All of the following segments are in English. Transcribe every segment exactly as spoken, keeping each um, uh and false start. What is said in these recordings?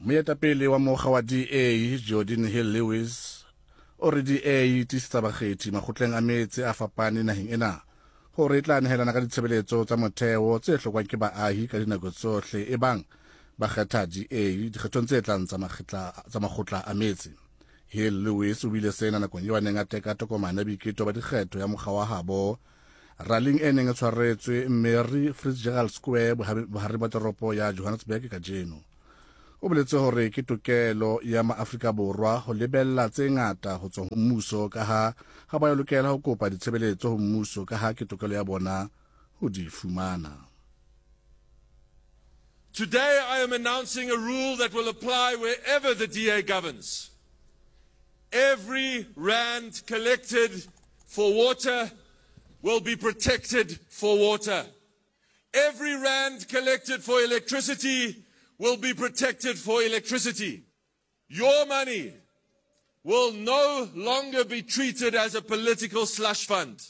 Moetapele wa mokga wa D A Jordan Hill-Lewis o re D A tiisitsa bakgethi makgotleng a metse a fapane naheng ena hore e tla nehelana ka ditshebeletso tsa motheo tse hlokwang ke baahi ka dinako tsohle e bang ba kgetha D A dikgethong tse tlang tsa makgotla a metse. Hill-Lewis o bile sena nakong eo a neng a teka tokomane ya boiketo ba dikgetho ya mokga wa habo rallying e neng e tshwaretswe Mary Fitzgerald Square bohare ba toropo ya Johannesburg ka jeno. O boletse hore ke tokelo ya maAfrika Borwa ho lebella tse ngata ho tswa ho mmuso ka ha ha ba lokela ho kopa ditshebeletso ho mmuso ka ha ke tokelo ya bona ho di fumana. Today I am announcing a rule that will apply wherever the D A governs. Every rand collected for water will be protected for water. Every rand collected for electricity will be protected for electricity. Your money will no longer be treated as a political slush fund.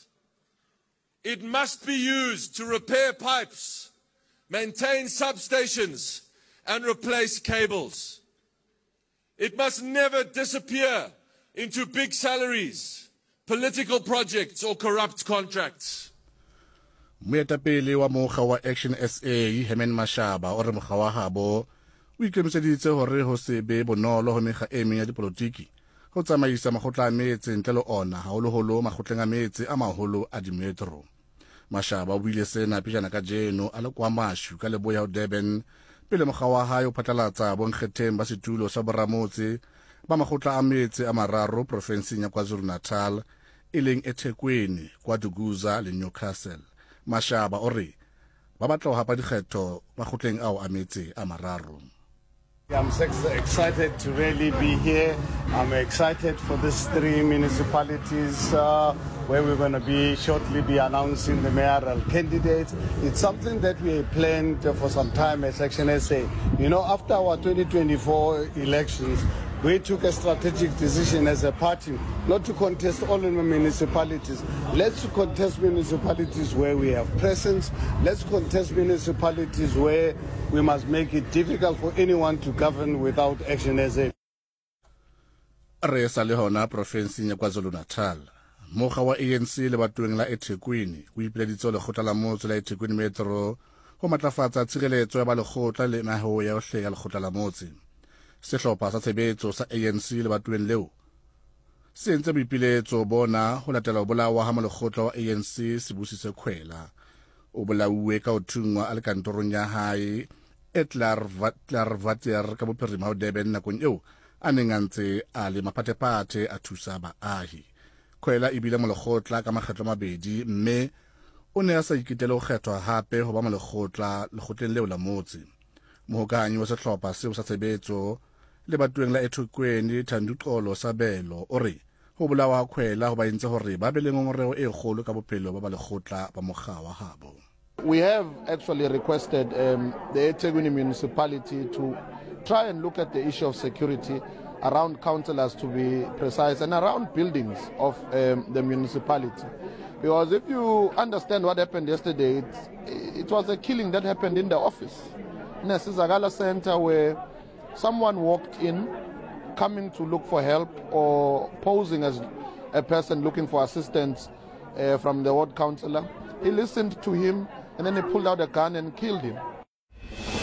It must be used to repair pipes, maintain substations, and replace cables. It must never disappear into big salaries, political projects, or corrupt contracts. Moetapele wa mokga wa Action S A Herman Mashaba o re mokga wa habo o ikemiseditse hore ho se be bonolo ho mekga e meng ya dipolotiki ho tsamaisa makgotla a metse ntle le ona haholoholo makgotleng a metse a maholo a dimetro. Mashaba o buile sena pejana ka jeno a le kwa Mashu ka leboya ho Durban pele mokga wa hae o phatlalatsa bonkgetheng ba setulo sa boramotse ba makgotla a metse a mararo profenseng ya KwaZulu-Natal e leng eThekwini, KwaDukuza le Newcastle. Mashaba o re ba batla ho hapa dikgetho makgotleng ao a metse a mararo. I'm excited to really be here. I'm excited for these three municipalities uh, where we're going to be shortly be announcing the mayoral candidates. It's something that we planned for some time as Action S A. You know, after our twenty twenty-four elections, we took a strategic decision as a party not to contest all in the municipalities. Let's contest municipalities where we have presence. Let's contest municipalities where we must make it difficult for anyone to govern without Action S A. Re sa le hona profenseng ya KwaZulu-Natal. Mokga wa A N C le batweng la eThekwini o ipileditse lekgotla la motse la eThekwini Metro ho matlafatsa tshireletso ya ba lekgotla le maho ya ho hleya lekgotla la motse. Sehlopha sa tshebetso sa A N C le batweng leo se entse boipiletso bona ho latela ho bolawa ha malekgotla wa A N C Sibusise Khwela o bolauwe ka ho thungwa a le kantorong ya hae e Tlarvater ka bophirima ho Durban nakong eo a neng a ntse a le maphathephathe a thusa baahi. Khwela e bile malekgotla ka makgetlo a mabedi mme o ne a sa ikitele ho kgethwa hape ho ba malekgotla lekgotleng leo la motse. Mohokanyi wa sehlopha seo sa tshebetso le batweng la eThekwini Thanduxolo Sabelo o re ho bolawa Khwela ho ba entse hore ba be le ngongoreo e kgolo ka bophelo ba ba lekgotla ba mokga wa habo. We have actually requested um, the eThekwini municipality to try and look at the issue of security around councillors, to be precise, and around buildings of um, the municipality. Because if you understand what happened yesterday, it, it was a killing that happened in the office, in a Sizagala center, where someone walked in coming to look for help or posing as a person looking for assistance uh, from the ward councillor. He listened to him and then he pulled out a gun and killed him.